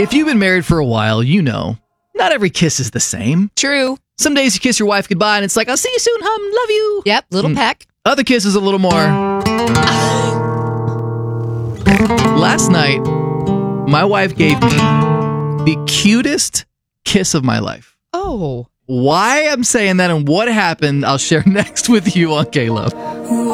If you've been married for a while, you know, not every kiss is the same. True. Some days you kiss your wife goodbye and it's like, I'll see you soon, hum, love you. Yep, little peck. Other kisses a little more. Last night, my wife gave me the cutest kiss of my life. Oh. Why I'm saying that and what happened, I'll share next with you on K-Love.